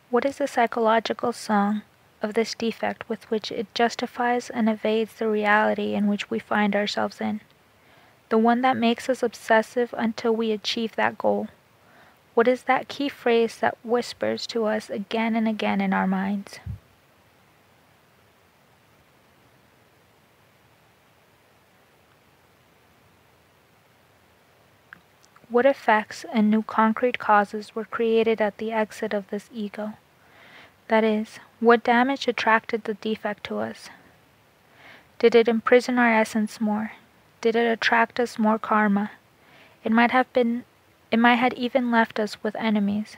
What is the psychological song of this defect with which it justifies and evades the reality in which we find ourselves in? The one that makes us obsessive until we achieve that goal. What is that key phrase that whispers to us again and again in our minds? What effects and new concrete causes were created at the exit of this ego? That is, what damage attracted the defect to us? Did it imprison our essence more? Did it attract us more karma? It might have even left us with enemies.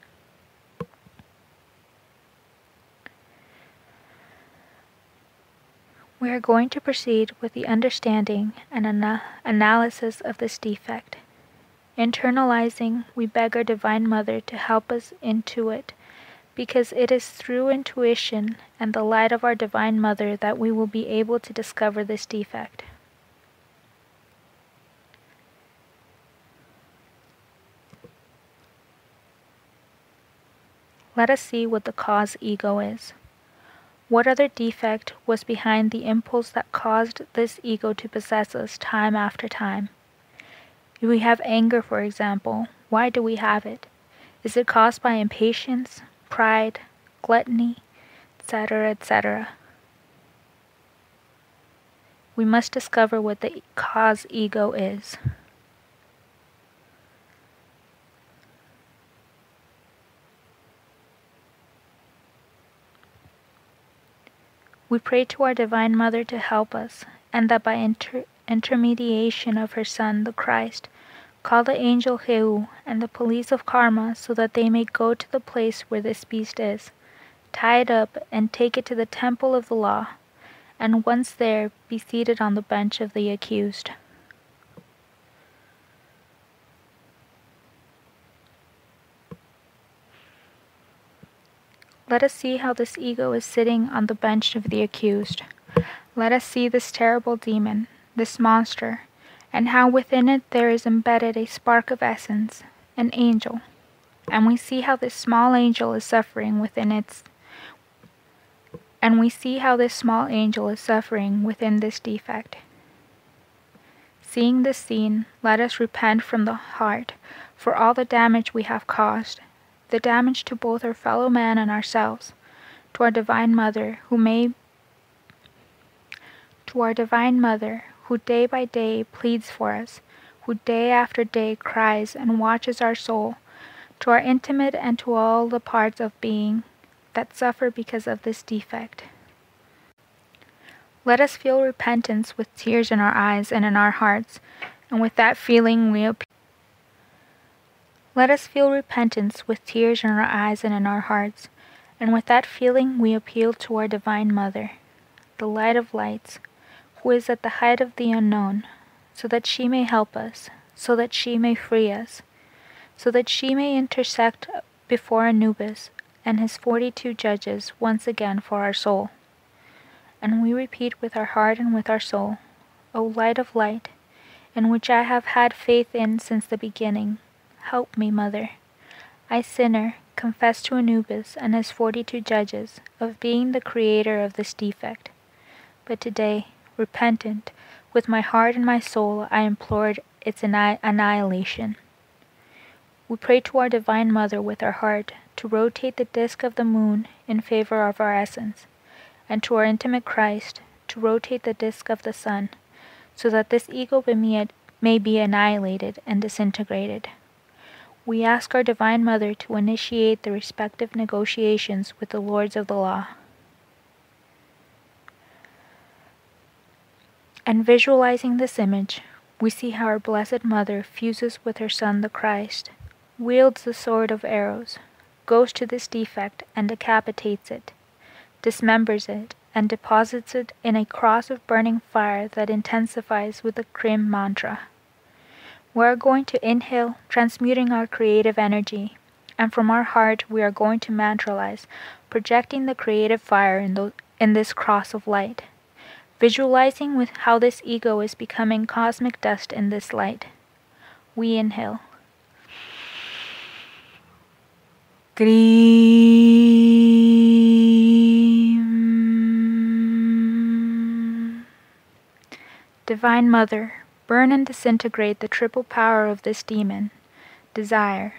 We are going to proceed with the understanding and analysis of this defect. Internalizing, we beg our Divine Mother to help us intuit, because it is through intuition and the light of our Divine Mother that we will be able to discover this defect. Let us see what the cause ego is. What other defect was behind the impulse that caused this ego to possess us time after time? If we have anger, for example, why do we have it? Is it caused by impatience, pride, gluttony, etc., etc.? We must discover what the cause ego is. We pray to our Divine Mother to help us, and that by intermediation of her Son, the Christ, call the angel Heu and the police of karma so that they may go to the place where this beast is, tie it up and take it to the temple of the law, and once there be seated on the bench of the accused. Let us see how this ego is sitting on the bench of the accused. Let us see this terrible demon, this monster, and how within it there is embedded a spark of essence, an angel. And we see how this small angel is suffering within this defect. Seeing this scene, let us repent from the heart for all the damage we have caused, the damage to both our fellow man and ourselves, to our Divine Mother who day by day pleads for us, who day after day cries and watches our soul, to our intimate and to all the parts of being that suffer because of this defect. Let us feel repentance with tears in our eyes and in our hearts, and with that feeling we appeal to our Divine Mother, the Light of Lights, who is at the height of the unknown, so that she may help us, so that she may free us, so that she may intersect before Anubis and his 42 judges once again for our soul. And we repeat with our heart and with our soul, O Light of Light, in which I have had faith in since the beginning, help me, Mother. I, sinner, confess to Anubis and his 42 judges of being the creator of this defect. But today, repentant, with my heart and my soul, I implored its annihilation. We pray to our Divine Mother with our heart to rotate the disk of the moon in favor of our essence, and to our intimate Christ to rotate the disk of the sun, so that this ego may be annihilated and disintegrated. We ask our Divine Mother to initiate the respective negotiations with the Lords of the Law. And visualizing this image, we see how our Blessed Mother fuses with her Son the Christ, wields the sword of arrows, goes to this defect and decapitates it, dismembers it, and deposits it in a cross of burning fire that intensifies with the Krim mantra. We are going to inhale, transmuting our creative energy, and from our heart we are going to mantralize, projecting the creative fire in this cross of light, visualizing with how this ego is becoming cosmic dust in this light. We inhale. Green. Divine Mother, burn and disintegrate the triple power of this demon, desire.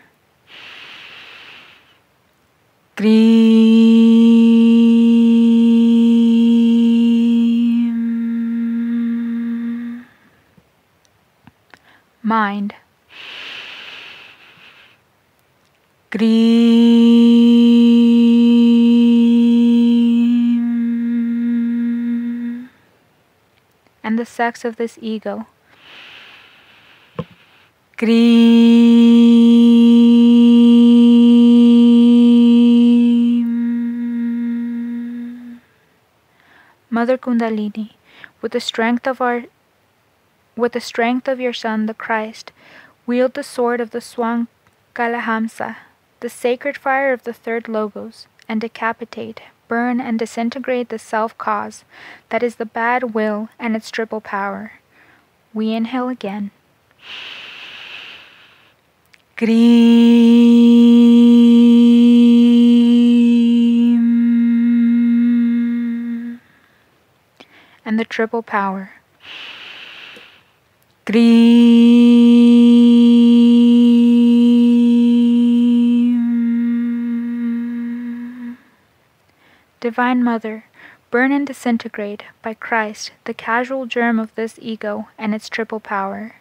Greem. Mind. Greem. And the sex of this ego. Greem. Mother Kundalini, with the strength of your Son, the Christ, wield the sword of the Swang Kalahamsa, the sacred fire of the third Logos, and decapitate, burn, and disintegrate the self-cause, that is the bad will and its triple power. We inhale again. Greem. And the triple power. Greem. Divine Mother, burn and disintegrate, by Christ, the casual germ of this ego and its triple power.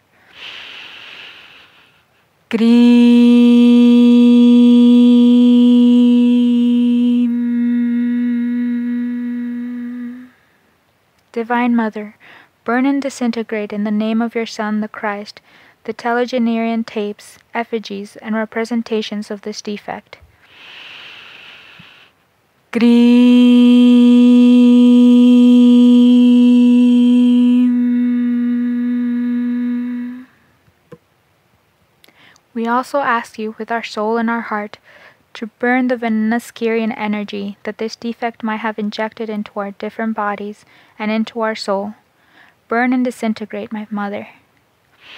Greem. Divine Mother, burn and disintegrate in the name of your Son, the Christ, the telegenerian tapes, effigies, and representations of this defect. Greem. We also ask you, with our soul and our heart, to burn the venomous Kyrian energy that this defect might have injected into our different bodies and into our soul. Burn and disintegrate, my Mother.